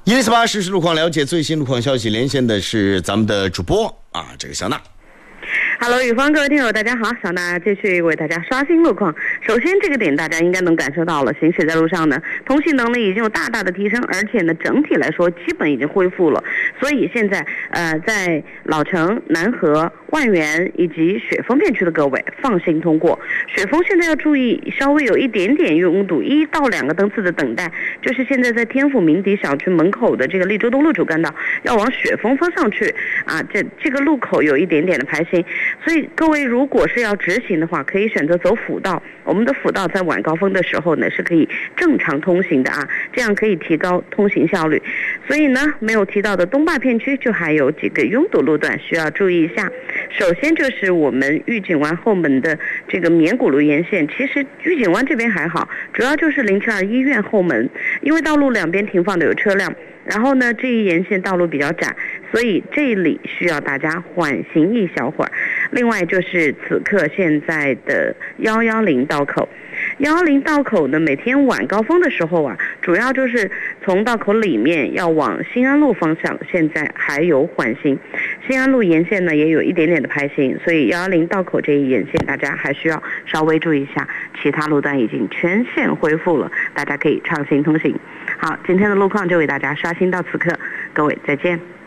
108实时路况，了解最新路况消息，连线的是咱们的主播这个小娜。 Hello， 宇芳，各位听友，大家好，小娜继续为大家刷新路况。首先，这个点大家应该能感受到了，行驶在路上呢，通行能力已经有大大的提升，而且呢，整体来说基本已经恢复了。所以现在在老城、南河、万源以及雪峰片区的各位放心通过。雪峰现在要注意，稍微有一点点拥堵，1到2个灯次的等待，就是现在在天府鸣笛小区门口的这个立州东路主干道，要往雪峰方向去这个路口有一点点的排行。所以各位如果是要直行的话，可以选择走辅道。我们的辅道在晚高峰的时候呢是可以正常通行的这样可以提高通行效率。所以呢，没有提到的东坝片区就还有几个拥堵路段需要注意一下。首先就是我们御景湾后门的这个绵古路沿线，其实御景湾这边还好，主要就是072医院后门，因为道路两边停放的有车辆。然后呢，这一沿线道路比较窄，所以这里需要大家缓行一小会儿。另外就是此刻现在的110道口，110道口呢，每天晚高峰的时候主要就是从道口里面要往新安路方向，现在还有缓行。新安路沿线呢也有一点点的排行，所以110道口这一沿线大家还需要稍微注意一下。其他路段已经全线恢复了，大家可以畅行通行。好，今天的路况就为大家刷新到此刻，各位再见。